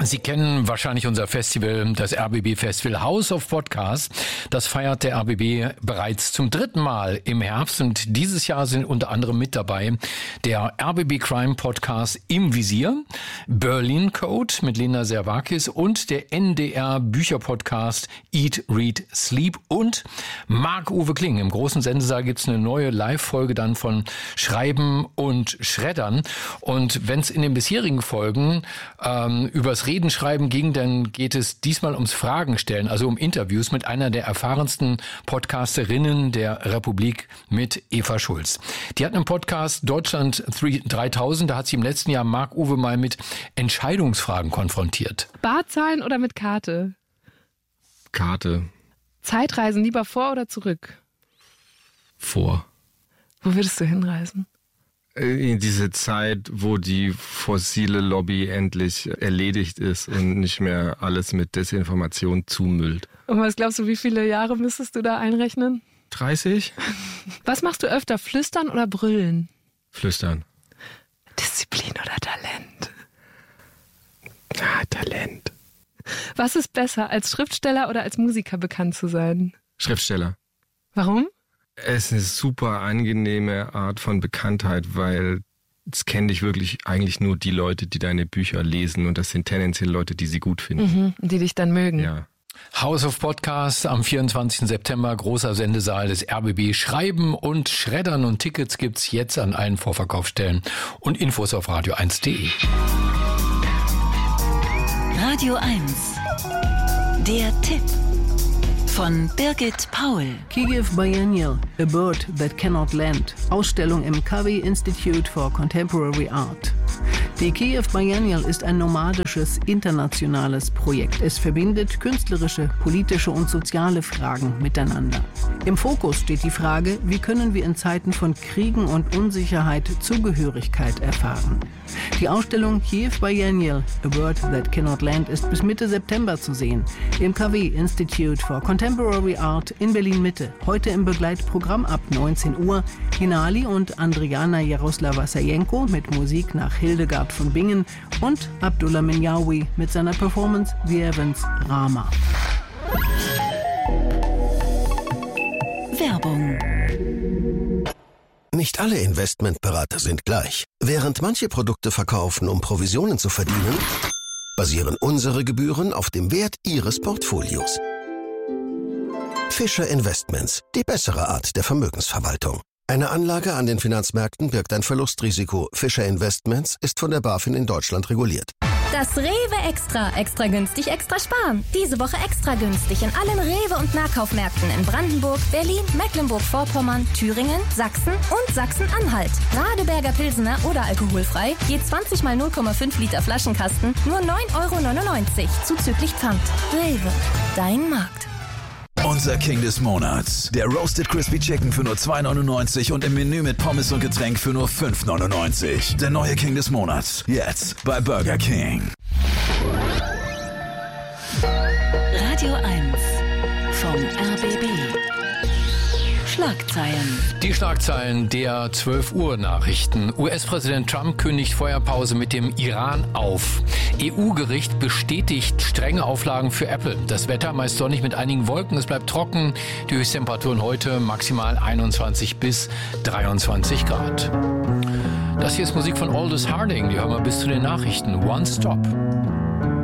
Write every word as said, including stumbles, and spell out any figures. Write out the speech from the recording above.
Sie kennen wahrscheinlich unser Festival, das R B B Festival House of Podcasts. Das feiert der R B B bereits zum dritten Mal im Herbst und dieses Jahr sind unter anderem mit dabei der R B B Crime Podcast Im Visier, Berlin Code mit Linda Servakis und der N D R Bücher Podcast Eat, Read, Sleep und Marc-Uwe Kling. Im großen Sendesaal gibt's eine neue Live-Folge dann von Schreiben und Schreddern. Und wenn es in den bisherigen Folgen ähm, übers Reden schreiben ging, dann geht es diesmal ums Fragen stellen, also um Interviews mit einer der erfahrensten Podcasterinnen der Republik, mit Eva Schulz. Die hat einen Podcast Deutschland dreitausend, da hat sie im letzten Jahr Marc-Uwe mal mit Entscheidungsfragen konfrontiert. Barzahlen oder mit Karte? Karte. Zeitreisen lieber vor oder zurück? Vor. Wo würdest du hinreisen? In diese Zeit, wo die fossile Lobby endlich erledigt ist und nicht mehr alles mit Desinformation zumüllt. Und was glaubst du, wie viele Jahre müsstest du da einrechnen? dreißig? Was machst du öfter, flüstern oder brüllen? Flüstern. Disziplin oder Talent? Ah, Talent. Was ist besser, als Schriftsteller oder als Musiker bekannt zu sein? Schriftsteller. Warum? Es ist eine super angenehme Art von Bekanntheit, weil es kennen dich wirklich eigentlich nur die Leute, die deine Bücher lesen und das sind tendenziell Leute, die sie gut finden. Mhm, die dich dann mögen. Ja. House of Podcasts am vierundzwanzigsten September, großer Sendesaal des R B B. Schreiben und Schreddern und Tickets gibt's jetzt an allen Vorverkaufsstellen und Infos auf radio eins punkt de. Radio eins. Der Tipp von Birgit Paul. Kiev Biennial, A Bird That Cannot Land. Ausstellung im K W Institute for Contemporary Art. Die Kiev Biennial ist ein nomadisches, internationales Projekt. Es verbindet künstlerische, politische und soziale Fragen miteinander. Im Fokus steht die Frage, wie können wir in Zeiten von Kriegen und Unsicherheit Zugehörigkeit erfahren. Die Ausstellung Kiev Biennial, A Bird That Cannot Land ist bis Mitte September zu sehen. Im K W Institute for Contemporary Art in Berlin-Mitte. Heute im Begleitprogramm ab neunzehn Uhr Hinali und Andriana Jaroslava-Sajenko mit Musik nach Hildegard von Bingen und Abdullah Minyawi mit seiner Performance The Evans Rama. Werbung. Nicht alle Investmentberater sind gleich. Während manche Produkte verkaufen, um Provisionen zu verdienen, basieren unsere Gebühren auf dem Wert Ihres Portfolios. Fischer Investments, die bessere Art der Vermögensverwaltung. Eine Anlage an den Finanzmärkten birgt ein Verlustrisiko. Fischer Investments ist von der BaFin in Deutschland reguliert. Das Rewe Extra. Extra günstig, extra sparen. Diese Woche extra günstig in allen Rewe- und Nahkaufmärkten in Brandenburg, Berlin, Mecklenburg-Vorpommern, Thüringen, Sachsen und Sachsen-Anhalt. Radeberger Pilsener oder alkoholfrei, je zwanzig mal null Komma fünf Liter Flaschenkasten, nur neun Euro neunundneunzig, zuzüglich Pfand. Rewe, dein Markt. Unser King des Monats. Der Roasted Crispy Chicken für nur zwei neunundneunzig und im Menü mit Pommes und Getränk für nur fünf neunundneunzig. Der neue King des Monats. Jetzt bei Burger King. Radio eins vom R B B. Schlagzeilen. Die Schlagzeilen der zwölf Uhr Nachrichten. U S-Präsident Trump kündigt Feuerpause mit dem Iran auf. E U-Gericht bestätigt strenge Auflagen für Apple. Das Wetter meist sonnig mit einigen Wolken. Es bleibt trocken. Die Höchsttemperaturen heute maximal einundzwanzig bis dreiundzwanzig Grad. Das hier ist Musik von Aldous Harding. Die hören wir bis zu den Nachrichten. One Stop.